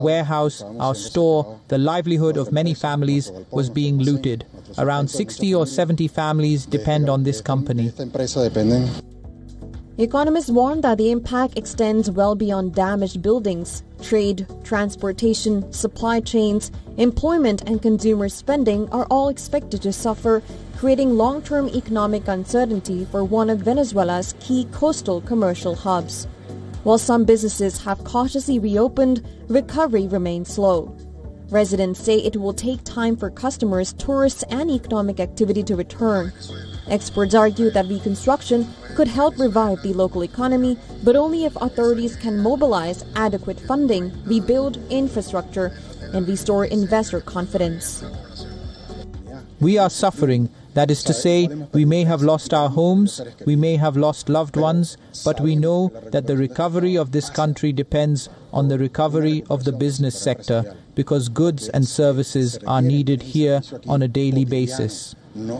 warehouse, our store, the livelihood of many families was being looted. Around 60 or 70 families depend on this company. Economists warn that the impact extends well beyond damaged buildings. Trade, transportation, supply chains, employment and consumer spending are all expected to suffer, creating long-term economic uncertainty for one of Venezuela's key coastal commercial hubs. While some businesses have cautiously reopened, recovery remains slow. Residents say it will take time for customers, tourists, and economic activity to return. Experts argue that reconstruction could help revive the local economy, but only if authorities can mobilize adequate funding, rebuild infrastructure, and restore investor confidence. We are suffering. That is to say, we may have lost our homes, we may have lost loved ones, but we know that the recovery of this country depends on the recovery of the business sector, because goods and services are needed here on a daily basis.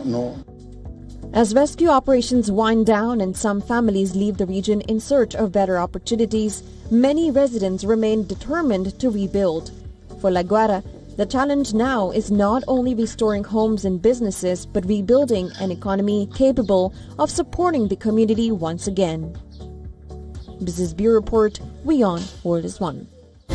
As rescue operations wind down and some families leave the region in search of better opportunities, many residents remain determined to rebuild. For La Guara, the challenge now is not only restoring homes and businesses, but rebuilding an economy capable of supporting the community once again. Business Bureau Report, WION, World is One.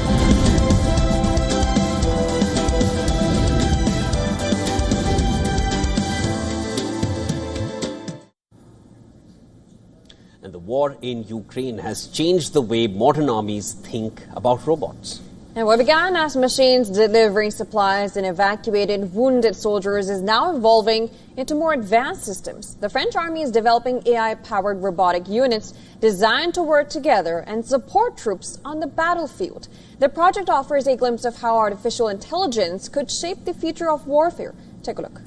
And the war in Ukraine has changed the way modern armies think about robots. And what began as machines delivering supplies and evacuated wounded soldiers is now evolving into more advanced systems. The French army is developing AI-powered robotic units designed to work together and support troops on the battlefield. The project offers a glimpse of how artificial intelligence could shape the future of warfare. Take a look.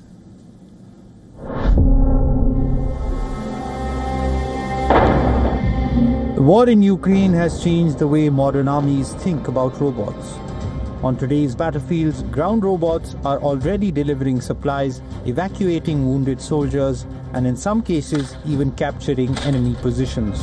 The war in Ukraine has changed the way modern armies think about robots. On today's battlefields, ground robots are already delivering supplies, evacuating wounded soldiers, and in some cases, even capturing enemy positions.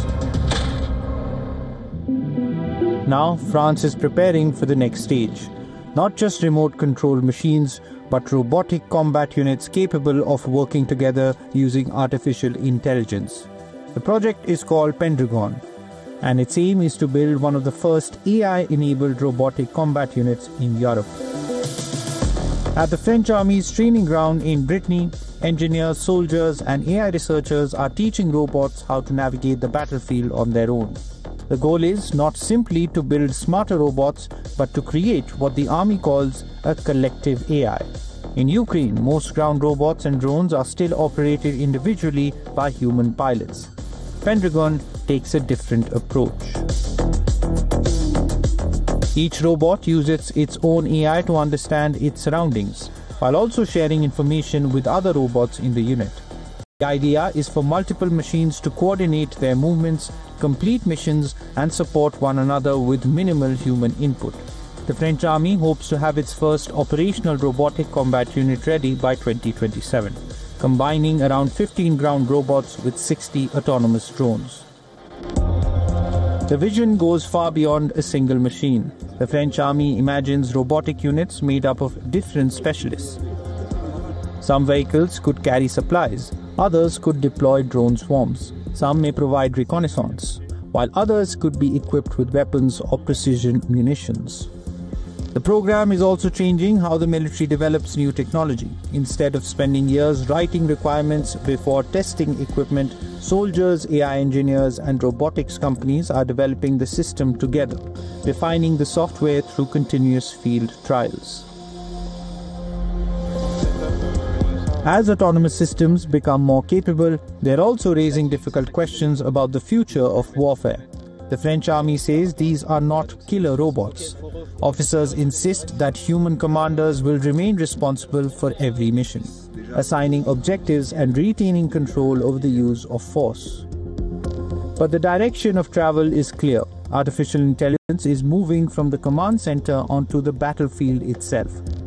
Now, France is preparing for the next stage. Not just remote-controlled machines, but robotic combat units capable of working together using artificial intelligence. The project is called Pendragon, and its aim is to build one of the first AI-enabled robotic combat units in Europe. At the French Army's training ground in Brittany, engineers, soldiers, and AI researchers are teaching robots how to navigate the battlefield on their own. The goal is not simply to build smarter robots, but to create what the army calls a collective AI. In Ukraine, most ground robots and drones are still operated individually by human pilots. Pendragon takes a different approach. Each robot uses its own AI to understand its surroundings, while also sharing information with other robots in the unit. The idea is for multiple machines to coordinate their movements, complete missions, and support one another with minimal human input. The French Army hopes to have its first operational robotic combat unit ready by 2027, combining around 15 ground robots with 60 autonomous drones. The vision goes far beyond a single machine. The French Army imagines robotic units made up of different specialists. Some vehicles could carry supplies, others could deploy drone swarms, some may provide reconnaissance, while others could be equipped with weapons or precision munitions. The program is also changing how the military develops new technology. Instead of spending years writing requirements before testing equipment, soldiers, AI engineers, and robotics companies are developing the system together, refining the software through continuous field trials. As autonomous systems become more capable, they're also raising difficult questions about the future of warfare. The French Army says these are not killer robots. Officers insist that human commanders will remain responsible for every mission, assigning objectives and retaining control over the use of force. But the direction of travel is clear. Artificial intelligence is moving from the command center onto the battlefield itself.